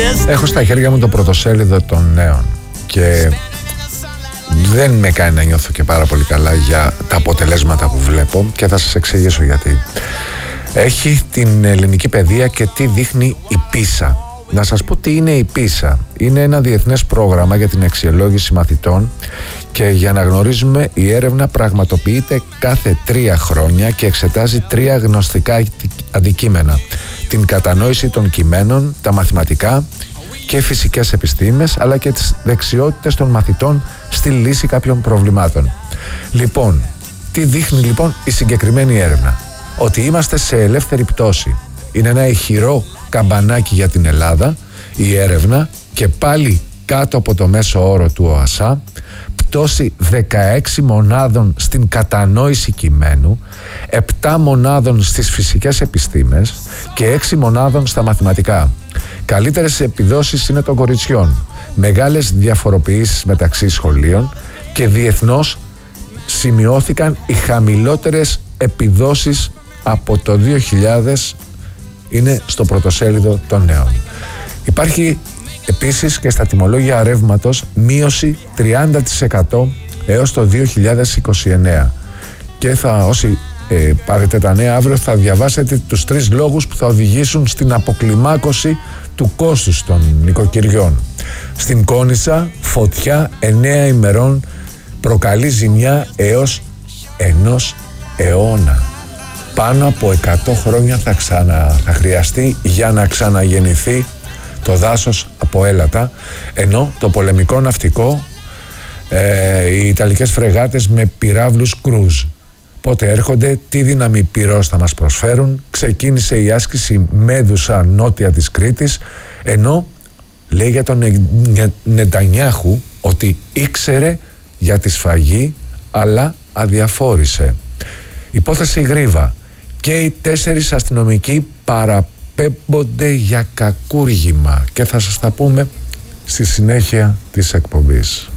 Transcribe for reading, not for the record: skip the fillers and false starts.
Έχω στα χέρια μου το πρωτοσέλιδο των Νέων και δεν με κάνει να νιώθω και πάρα πολύ καλά για τα αποτελέσματα που βλέπω και θα σας εξηγήσω γιατί. Έχει την ελληνική παιδεία και τι δείχνει η PISA. Να σας πω τι είναι η PISA. Είναι ένα διεθνές πρόγραμμα για την αξιολόγηση μαθητών και για να γνωρίζουμε, η έρευνα πραγματοποιείται κάθε 3 χρόνια και εξετάζει 3 γνωστικά αντικείμενα: την κατανόηση των κειμένων, τα μαθηματικά και φυσικές επιστήμες, αλλά και τις δεξιότητες των μαθητών στη λύση κάποιων προβλημάτων. Λοιπόν, τι δείχνει λοιπόν η συγκεκριμένη έρευνα? Ότι είμαστε σε ελεύθερη πτώση. Είναι ένα ηχηρό καμπανάκι για την Ελλάδα η έρευνα και πάλι κάτω από το μέσο όρο του ΟΑΣΑ, πτώση 16 μονάδων στην κατανόηση κειμένου, 7 μονάδων στις φυσικές επιστήμες και 6 μονάδων στα μαθηματικά. Καλύτερες επιδόσεις είναι των κοριτσιών, μεγάλες διαφοροποιήσεις μεταξύ σχολείων και διεθνώς σημειώθηκαν οι χαμηλότερες επιδόσεις από το 2000, είναι στο πρωτοσέλιδο των Νέων. Υπάρχει επίσης και στα τιμολόγια ρεύματος μείωση 30% έως το 2029 και όσοι πάρετε τα νέα αύριο θα διαβάσετε τους 3 λόγους που θα οδηγήσουν στην αποκλιμάκωση του κόστους των νοικοκυριών. Στην Κόνισσα φωτιά 9 ημερών προκαλεί ζημιά έως 1 αιώνα. Πάνω από 100 χρόνια θα χρειαστεί για να ξαναγεννηθεί το δάσος από έλατα, ενώ το πολεμικό ναυτικό, οι Ιταλικές φρεγάτες με πυράβλους κρούζ. Πότε έρχονται, τι δύναμη πυρός θα μας προσφέρουν? Ξεκίνησε η άσκηση Μέδουσα νότια της Κρήτης, ενώ λέει για τον Νετανιάχου ότι ήξερε για τη σφαγή αλλά αδιαφόρησε. Υπόθεση Γρίβα. Και οι 4 αστυνομικοί παραπέμπονται για κακούργημα και θα σας τα πούμε στη συνέχεια της εκπομπής.